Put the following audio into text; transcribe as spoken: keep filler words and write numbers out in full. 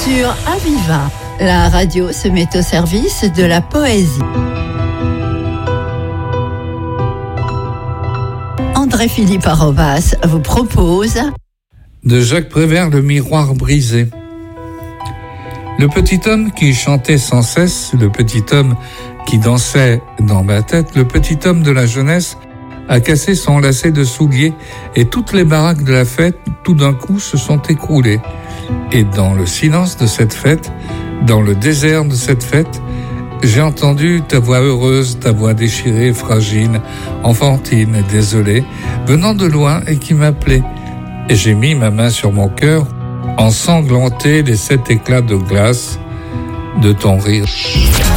Sur Aviva, la radio se met au service de la poésie. André-Philippe Arobas vous propose de Jacques Prévert, Le miroir brisé. Le petit homme qui chantait sans cesse, le petit homme qui dansait dans ma tête, le petit homme de la jeunesse a cassé son lacet de souliers et toutes les baraques de la fête, tout d'un coup, se sont écroulées. Et dans le silence de cette fête, dans le désert de cette fête, j'ai entendu ta voix heureuse, ta voix déchirée, fragile, enfantine et désolée, venant de loin et qui m'appelait. Et j'ai mis ma main sur mon cœur, ensanglanté les sept éclats de glace de ton rire.